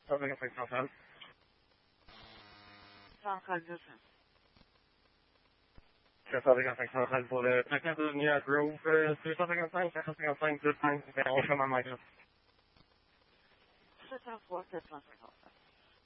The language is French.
455 centrale. Centrale 10. 455 centrale pour le 50 Avenue à Grove, 255, 455, 25, vers chemin Michael. 703, 455.